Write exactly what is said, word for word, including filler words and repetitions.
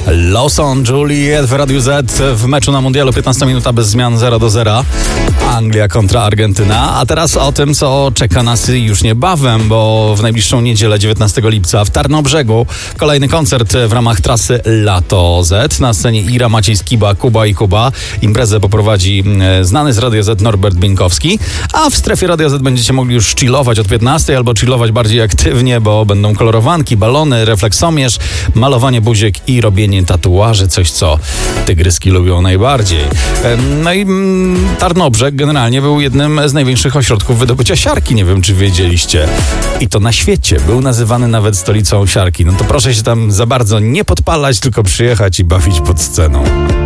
Lawson, Juliet w Radiu Z w meczu na Mundialu. piętnasta minuta bez zmian, zero do zera. Anglia kontra Argentyna. A teraz o tym, co czeka nas już niebawem, bo w najbliższą niedzielę dziewiętnastego lipca w Tarnobrzegu kolejny koncert w ramach trasy Lato Z. Na scenie Ira, Maciej Skiba, Kuba i Kuba. Imprezę poprowadzi znany z Radia Z Norbert Bieńkowski. A w strefie Radia Z będziecie mogli już chillować od piętnastej albo chillować bardziej aktywnie, bo będą kolorowanki, balony, refleksomierz, malowanie buziek i robienie tatuaży, coś co tygryski lubią najbardziej. No i Tarnobrzeg generalnie był jednym z największych ośrodków wydobycia siarki, nie wiem czy wiedzieliście. I to na świecie, był nazywany nawet stolicą siarki. No to proszę się tam za bardzo nie podpalać, tylko przyjechać i bawić pod sceną.